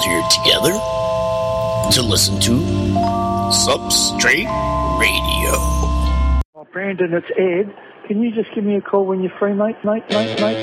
here together to listen to Substrate Radio. Brandon, it's Ed. Can you just give me a call when you're free, mate?